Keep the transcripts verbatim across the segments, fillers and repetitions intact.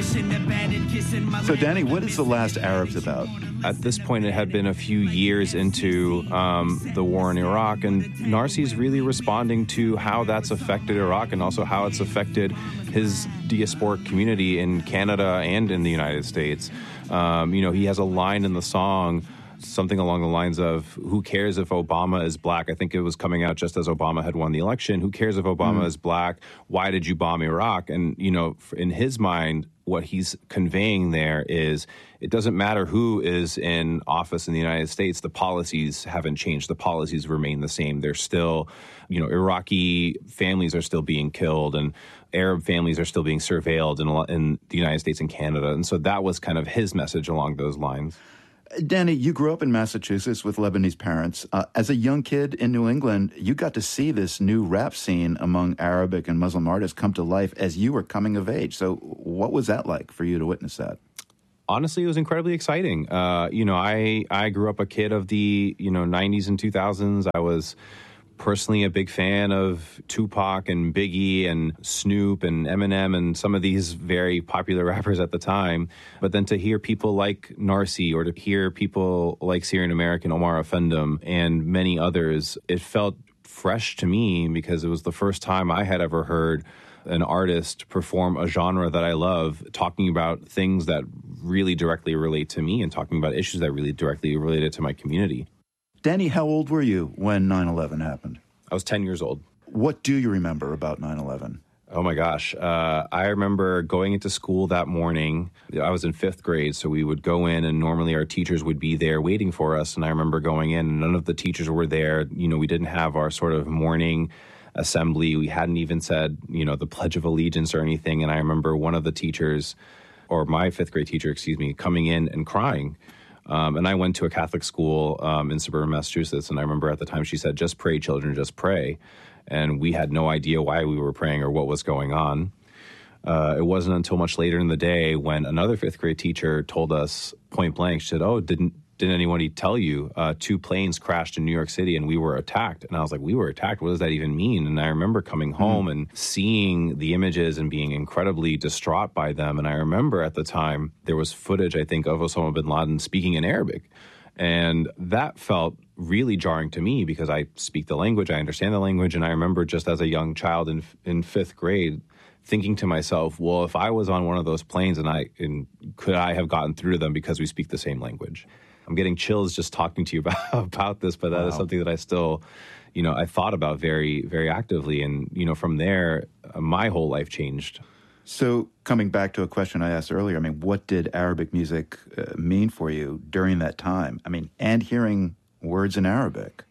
So, Danny, what is The Last Arabs about? At this point, it had been a few years into um, the war in Iraq, and Narcy's really responding to how that's affected Iraq and also how it's affected his diasporic community in Canada and in the United States. Um, you know, he has a line in the song, something along the lines of, who cares if Obama is black? I think it was coming out just as Obama had won the election. Who cares if Obama mm. is black? Why did you bomb Iraq? And, you know, in his mind, what he's conveying there is it doesn't matter who is in office in the United States. The policies haven't changed. The policies remain the same. They're still, you know, Iraqi families are still being killed and Arab families are still being surveilled in, in the United States and Canada. And so that was kind of his message along those lines. Danny, you grew up in Massachusetts with Lebanese parents. Uh, as a young kid in New England, you got to see this new rap scene among Arabic and Muslim artists come to life as you were coming of age. So what was that like for you to witness that? Honestly, it was incredibly exciting. Uh, you know, I, I grew up a kid of the, you know, nineties and two thousands. I was personally a big fan of Tupac and Biggie and Snoop and Eminem and some of these very popular rappers at the time. But then to hear people like Narcy or to hear people like Syrian American Omar Effendim and many others, it felt fresh to me because it was the first time I had ever heard an artist perform a genre that I love, talking about things that really directly relate to me and talking about issues that really directly related to my community. Danny, how old were you when nine eleven happened? I was ten years old. What do you remember about nine eleven? Oh, my gosh. Uh, I remember going into school that morning. I was in fifth grade, so we would go in, and normally our teachers would be there waiting for us. And I remember going in, and none of the teachers were there. You know, we didn't have our sort of morning assembly. We hadn't even said, you know, the Pledge of Allegiance or anything. And I remember one of the teachers, or my fifth grade teacher, excuse me, coming in and crying. Um, and I went to a Catholic school um, in suburban Massachusetts, and I remember at the time she said, "Just pray, children, just pray." And we had no idea why we were praying or what was going on. Uh, it wasn't until much later in the day when another fifth grade teacher told us point blank, she said, "Oh, didn't didn't anybody tell you uh, two planes crashed in New York City and we were attacked?" And I was like, "We were attacked? What does that even mean?" And I remember coming home mm-hmm. and seeing the images and being incredibly distraught by them. And I remember at the time there was footage, I think, of Osama bin Laden speaking in Arabic. And that felt really jarring to me because I speak the language, I understand the language. And I remember just as a young child in in fifth grade thinking to myself, well, if I was on one of those planes and I and could I have gotten through to them because we speak the same language? I'm getting chills just talking to you about, about this, but that wow. is something that I still, you know, I thought about very, very actively. And, you know, from there, uh, my whole life changed. So coming back to a question I asked earlier, I mean, what did Arabic music uh, mean for you during that time? I mean, and hearing words in Arabic.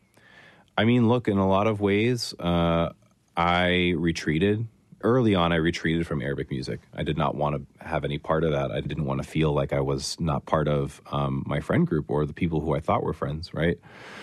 I mean, look, in a lot of ways, uh, I retreated. Early on, I retreated from Arabic music. I did not want to have any part of that. I didn't want to feel like I was not part of um, my friend group or the people who I thought were friends, right?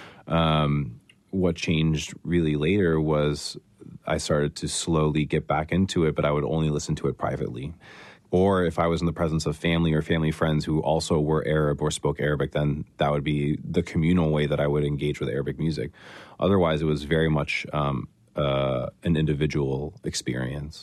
Um, what changed really later was I started to slowly get back into it, but I would only listen to it privately. Or if I was in the presence of family or family friends who also were Arab or spoke Arabic, then that would be the communal way that I would engage with Arabic music. Otherwise, it was very much um, uh, an individual experience.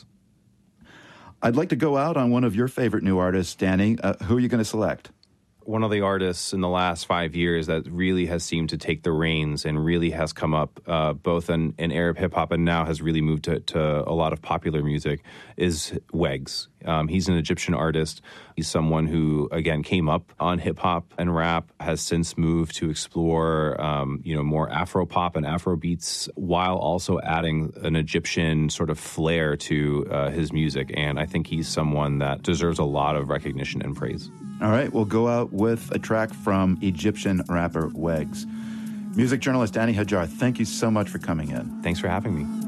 I'd like to go out on one of your favorite new artists, Danny. Uh, who are you going to select? One of the artists in the last five years that really has seemed to take the reins and really has come up uh, both in, in Arab hip-hop and now has really moved to, to a lot of popular music is Wegs. Um, he's an Egyptian artist. He's someone who, again, came up on hip-hop and rap, has since moved to explore, um, you know, more Afro-pop and Afro beats while also adding an Egyptian sort of flair to uh, his music. And I think he's someone that deserves a lot of recognition and praise. All right, we'll go out with a track from Egyptian rapper Wegs. Music journalist Danny Hajjar, thank you so much for coming in. Thanks for having me.